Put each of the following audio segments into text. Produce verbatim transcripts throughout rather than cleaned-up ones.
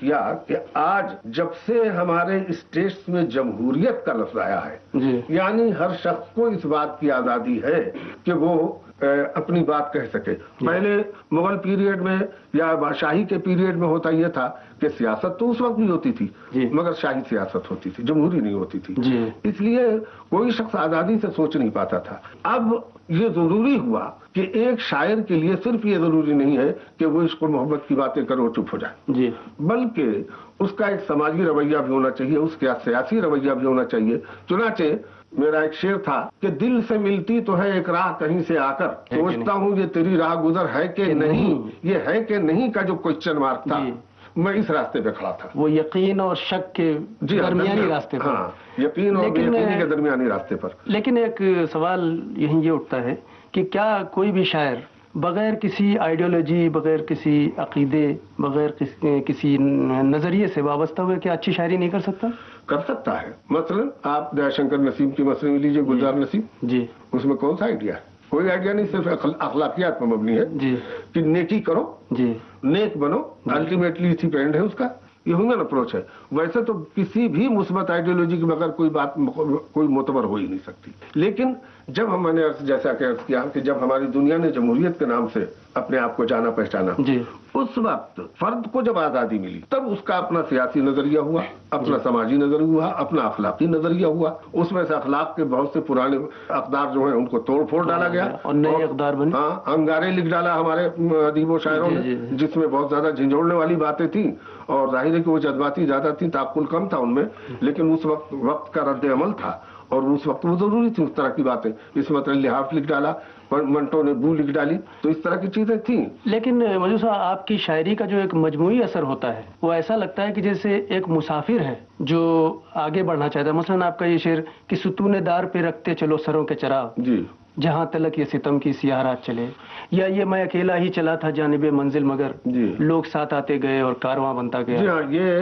کیا کہ آج جب سے ہمارے اسٹیٹس میں جمہوریت کا لفظ آیا ہے، یعنی ہر شخص کو اس بات کی آزادی ہے کہ وہ اپنی بات کہہ سکے. پہلے مغل پیریڈ میں یا شاہی کے پیریڈ میں ہوتا یہ تھا کہ سیاست تو اس وقت بھی ہوتی تھی مگر شاہی سیاست ہوتی تھی، جمہوری نہیں ہوتی تھی. اس لیے کوئی شخص آزادی سے سوچ نہیں پاتا تھا. اب یہ ضروری ہوا کہ ایک شاعر کے لیے صرف یہ ضروری نہیں ہے کہ وہ عشق و محبت کی باتیں کرے اور چپ ہو جائے، بلکہ اس کا ایک سماجی رویہ بھی ہونا چاہیے، اس کا سیاسی رویہ بھی ہونا چاہیے. چنانچہ میرا ایک شعر تھا کہ دل سے ملتی تو ہے ایک راہ کہیں سے آ کر، سوچتا ہوں یہ تیری راہ گزر ہے کہ نہیں، یہ ہے کہ نہیں کا جو کوشچن مارک تھا، میں اس راستے پہ کھڑا تھا. وہ یقین اور شک کے درمیانی راستے پر. ہاں، یقین اور یقینی کے درمیانی راستے پر. لیکن ایک سوال یہیں یہ اٹھتا ہے کہ کیا کوئی بھی شاعر بغیر کسی آئیڈیالوجی، بغیر کسی عقیدے، بغیر کسی نظریے سے وابستہ ہوئے کیا اچھی شاعری نہیں کر سکتا؟ کر سکتا ہے. مثلا آپ دیا شنکر نسیم کی مصنوعی لیجیے، گلزار نسیم. جی. اس میں کون سا آئیڈیا ہے؟ کوئی آئیڈیا نہیں، صرف اخلاقیات پر مبنی ہے. جی. کہ نیکی کرو، جی، نیک بنو، الٹیمیٹلی اسی پہ اینڈ ہے اس کا. یہ ہیومن اپروچ ہے. ویسے تو کسی بھی مثبت آئیڈیالوجی کے بغیر کوئی بات کوئی معتبر ہو ہی نہیں سکتی. لیکن جب ہم نے جیسا کہ عرض کیا کہ جب ہماری دنیا نے جمہوریت کے نام سے اپنے آپ کو جانا پہچانا، جی، اس وقت فرد کو جب آزادی ملی تب اس کا اپنا سیاسی نظریہ ہوا، اپنا سماجی نظریہ ہوا، اپنا اخلاقی نظریہ ہوا. اس میں سے اخلاق کے بہت سے پرانے اقدار جو ہیں ان کو توڑ پھوڑ ڈالا گیا اور نئے اقدار بنے. ہاں، انگارے لکھ ڈالا ہمارے ادیب و شاعروں نے، جس میں بہت زیادہ جھنجھوڑنے والی باتیں تھیں اور ظاہر ہے کہ وہ جذباتی زیادہ تھیں، تعقل کم تھا ان میں. لیکن اس وقت وقت کا رد عمل تھا اور اس وقت وہ ضروری تھی اس طرح کی باتیں. اس مطلب لحاف لکھ ڈالا، منٹوں نے بو لکھ ڈالی، تو اس طرح کی چیزیں تھیں. لیکن موجود صاحب، آپ کی شاعری کا جو ایک مجموعی اثر ہوتا ہے وہ ایسا لگتا ہے کہ جیسے ایک مسافر ہے جو آگے بڑھنا چاہتا ہے. مثلا آپ کا یہ شعر کہ ستون دار پہ رکھتے چلو سروں کے چراغ، جی، جہاں تلک یہ ستم کی سیاہ رات چلے، یا یہ میں اکیلا ہی چلا تھا جانب منزل مگر، جی، لوگ ساتھ آتے گئے اور کارواں بنتا گیا. جی ہاں،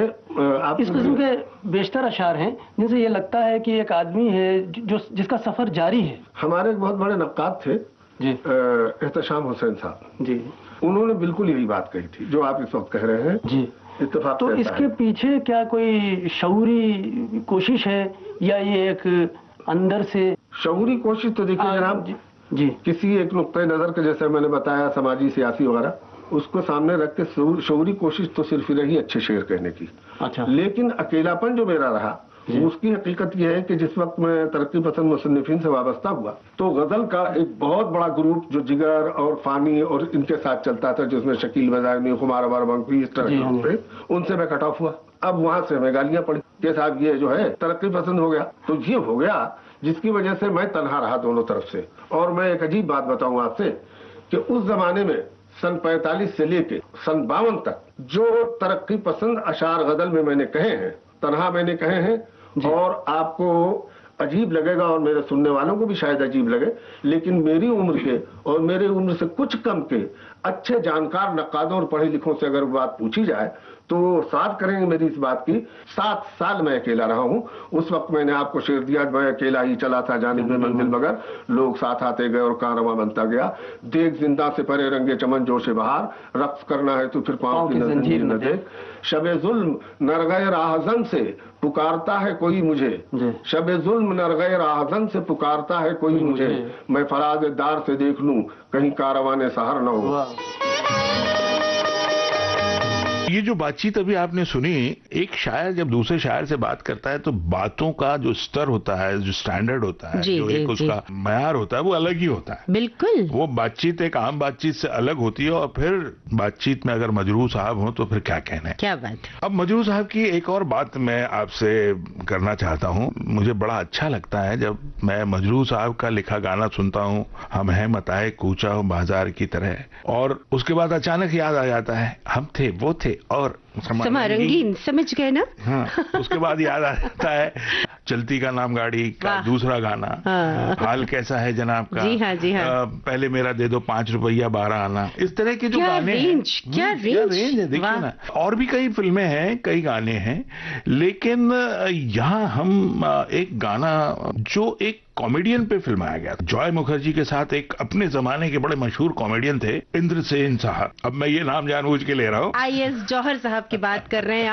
یہ اس قسم کے بیشتر اشعار ہیں جن سے یہ لگتا ہے کہ ایک آدمی ہے جو جس کا سفر جاری ہے. ہمارے ایک بہت بڑے نقاد تھے، جی، احتشام حسین صاحب، جی، انہوں نے بالکل یہی بات کہی تھی جو آپ اس وقت کہہ رہے ہیں. جی، اتفاق. تو اس کے پیچھے کیا کوئی شعوری کوشش ہے یا یہ ایک اندر سے شعوری کوشش؟ تو دیکھیے جناب، جی، کسی ایک نقطۂ نظر کے جیسے میں نے بتایا سماجی سیاسی وغیرہ، اس کو سامنے رکھ کے شعوری کوشش تو صرف رہی اچھے شعر کہنے کی. اچھا. لیکن اکیلا پن جو میرا رہا، اس کی حقیقت یہ ہے کہ جس وقت میں ترقی پسند مصنفین سے وابستہ ہوا تو غزل کا ایک بہت بڑا گروپ جو جگر اور فانی اور ان کے ساتھ چلتا تھا، جس میں شکیل بزائمی، خمار ابار بنقوی، اس طرح کے، ان سے میں کٹ آف ہوا. اب وہاں سے ہمیں گالیاں پڑی کہ صاحب یہ جو ہے ترقی پسند ہو گیا. تو یہ ہو گیا جس کی وجہ سے میں تنہا رہا دونوں طرف سے. اور میں ایک عجیب بات بتاؤں آپ سے کہ اس زمانے میں سن پینتالیس سے لے کے سن باون تک جو ترقی پسند اشعار غزل میں میں نے کہے ہیں، تنہا میں نے کہے ہیں. اور آپ کو عجیب لگے گا اور میرے سننے والوں کو بھی شاید عجیب لگے، لیکن میری عمر کے اور میرے عمر سے کچھ کم کے اچھے جانکار نقادوں اور پڑھے لکھوں سے اگر بات پوچھی جائے تو ساتھ کریں گے میری اس بات کی. سات سال میں اکیلا رہا ہوں. اس وقت میں نے آپ کو شعر دیا، میں اکیلا ہی چلا تھا جانب منزل مگر، لوگ ساتھ آتے گئے اور کارواں بنتا گیا. دیکھ زندہ سے پرے رنگے چمن جوش بہار، رقص کرنا ہے تو پھر پاؤں کی زنجیر نہ دیکھ. شب ظلم نرغے راہزن سے پکارتا ہے کوئی مجھے، شب ظلم نرغے راہزن سے پکارتا ہے کوئی مجھے، میں فراز دار سے دیکھ لوں کہیں کارواں سحر نہ ہو. یہ جو بات چیت ابھی آپ نے سنی، ایک شاعر جب دوسرے شاعر سے بات کرتا ہے تو باتوں کا جو سٹر ہوتا ہے، جو سٹینڈرڈ ہوتا ہے، جی جو جی ایک اس جی. کا معیار ہوتا ہے، وہ الگ ہی ہوتا ہے. بالکل. وہ بات چیت ایک عام بات چیت سے الگ ہوتی ہے. اور پھر بات چیت میں اگر مجروح صاحب ہوں تو پھر کیا کہنا ہے. کیا بات. اب مجروح صاحب کی ایک اور بات میں آپ سے کرنا چاہتا ہوں. مجھے بڑا اچھا لگتا ہے جب میں مجروح صاحب کا لکھا گانا سنتا ہوں، ہم ہیں متاع کوچہ و بازار کی طرح، اور اس کے بعد اچانک یاد آ جاتا ہے ہم تھے وہ تھے اور سما رنگین، سمجھ گئے نا. ہاں، اس کے بعد یاد آ جاتا ہے چلتی کا نام گاڑی کا دوسرا گانا، حال کیسا ہے جناب کا، جی ہاں جی ہاں، پہلے میرا دے دو پانچ روپیہ بارہ آنا. اس طرح کے جو گانے ہیں، کیا رینج ہے دیکھیے نا. اور بھی کئی فلمیں ہیں، کئی گانے ہیں، لیکن یہاں ہم ایک گانا جو ایک کامیڈین پہ فلمایا گیا تھا، جوائے مکھرجی کے ساتھ ایک اپنے زمانے کے بڑے مشہور کامیڈین تھے اندر سین صاحب. اب میں یہ نام جان بوجھ کے لے رہا ہوں، آئی ایس جوہر صاحب کی بات کر رہے ہیں.